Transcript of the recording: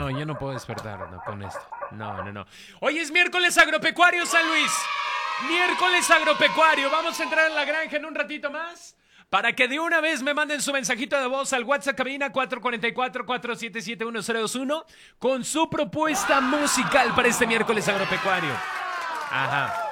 No, yo no puedo despertar con esto. No. Hoy es miércoles agropecuario, San Luis. Miércoles agropecuario. Vamos a entrar en la granja en un ratito más. Para que de una vez me manden su mensajito de voz al WhatsApp cabina 444-477-1021 con su propuesta musical para este miércoles agropecuario. Ajá.